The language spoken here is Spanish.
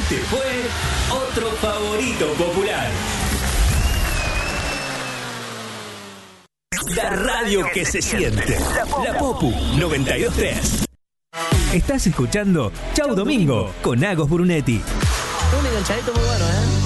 Este fue otro favorito popular. La radio que se siente. La Popu 92.3. Estás escuchando Chau Domingo con Agos Brunetti. Un enganchadito muy bueno, ¿eh?